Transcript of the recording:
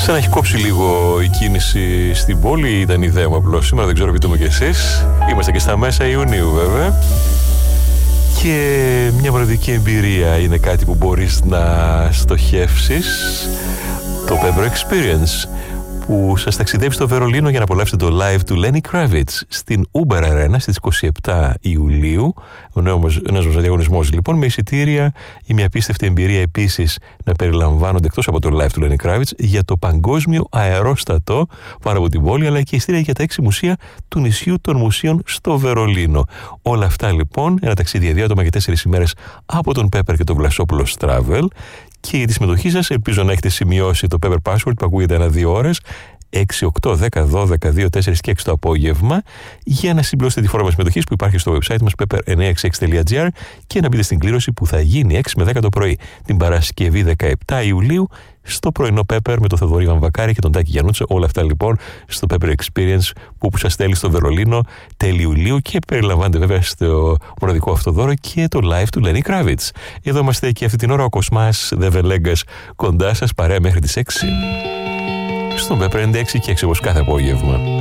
Σαν να έχει κόψει λίγο η κίνηση στην πόλη, ήταν η ιδέα μου απλώς. Σήμερα δεν ξέρω, πείτε μου κι εσείς. Είμαστε και στα μέσα Ιουνίου βέβαια. Και μια μοναδική εμπειρία είναι κάτι που μπορείς να στοχεύσεις. Το Pepper Experience, που σας ταξιδεύει στο Βερολίνο για να απολαύσετε το live του Lenny Kravitz στην Uber Arena στις 27 Ιουλίου. Ο νέος μας διαγωνισμός λοιπόν, με εισιτήρια για μια απίστευτη εμπειρία επίσης να περιλαμβάνονται εκτός από το live του Lenny Kravitz για το παγκόσμιο αερόστατο πάνω από την πόλη, αλλά και εισιτήρια για τα 6 μουσεία του νησιού των μουσείων στο Βερολίνο. Όλα αυτά λοιπόν, ένα ταξίδι 2 άτομα και 4 ημέρες από τον Pepper και τον Βλασόπουλος Travel. Και για τη συμμετοχή σας ελπίζω να έχετε σημειώσει το Pepper Password που ακούγεται ανά 2 ώρες, 6, 8, 10, 12, 2, 4 και 6 το απόγευμα, για να συμπληρώσετε τη φόρμα συμμετοχής που υπάρχει στο website μας pepper966.gr και να μπείτε στην κλήρωση που θα γίνει 6 με 10 το πρωί την Παρασκευή 17 Ιουλίου στο πρωινό Pepper με τον Θοδωρή Βαμβακάρη και τον Τάκη Γιαννούτσα. Όλα αυτά λοιπόν στο Pepper Experience που σας στέλνει στο Βερολίνο τέλη Ιουλίου και περιλαμβάνεται βέβαια στο μοναδικό αυτό δώρο και το live του Lenny Kravitz. Εδώ είμαστε και αυτή την ώρα ο Κοσμάς Δεβελέγκας κοντά σας, παρέα μέχρι τις 6 στον Pepper 96 και 6 όπως κάθε απόγευμα.